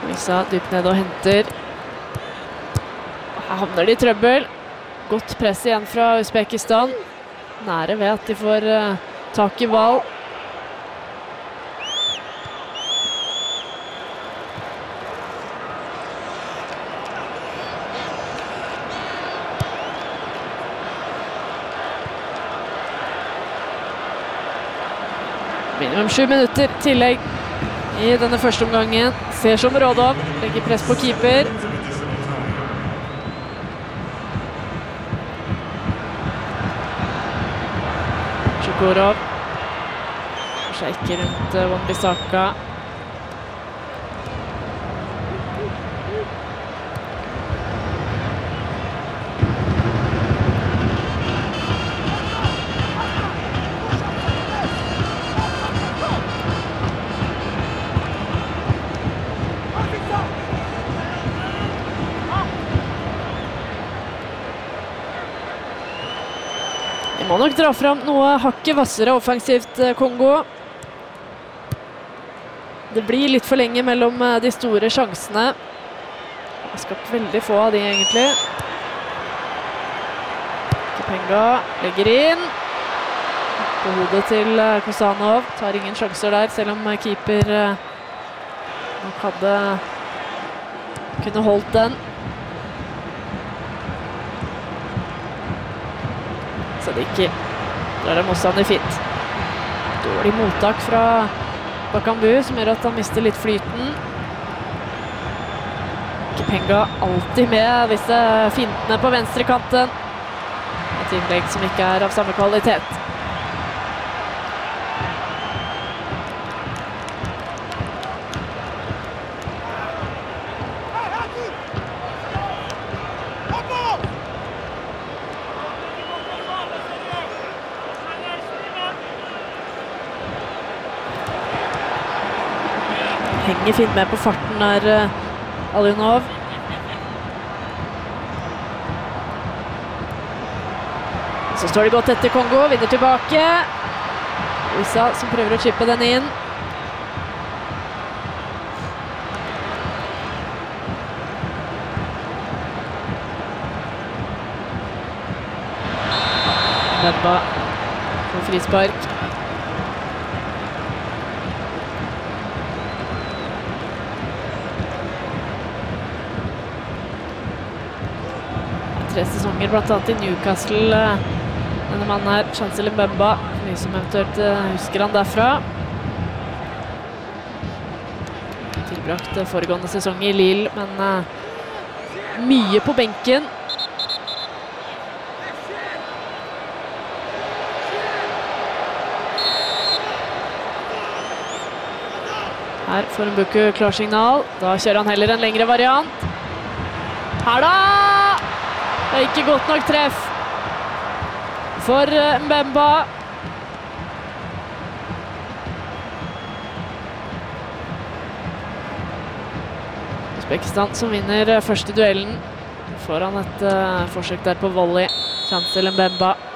Isa dypt ned og henter. Her havner de i trøbbel. Godt press igjen fra Uzbekistan. Nære ved at de får tak i ball. Minimum 7 minutter tillegg i denne første omgangen. Ser som Rodov, legger press på keeper. Shukurov. Kanskje ikke rundt Wan-Bissaka. Må nok dra fram noe hakket vassere offensivt Kongo. Det blir litt for lenge mellom de store sjansene. Det har skapt veldig få av de egentlig. Kepenga legger inn. På hodet til Kosanov. Tar ingen sjanser der, selv om keeper nok hadde kunne holdt den. Så det ikke drar det motstander fint. Dårlig mottak fra Bakambu, som gjør at han mister litt flyten. Kepenga alltid med disse fintene på venstre kanten. Et innlegg som ikke er av samme kvalitet. Henger fint med på farten der, Alionov. Så står det godt etter Kongo, vinner tilbake. Isa som prøver å chippe den inn. Bemba på frispark. Tre sesonger, blant annet i Newcastle, denne mannen her, Chancellor Bemba, mye som eventuelt husker han derfra. Tilbrakt foregående sesong i Lille, men mye på benken. Her får Mbuku klarsignal, da kjører han heller en lengre variant. Her da! Det er ikke godt nok treff for Mbemba. Uzbekistan som vinner første duellen. Får han et forsøk der på volley. Chancellor Mbemba.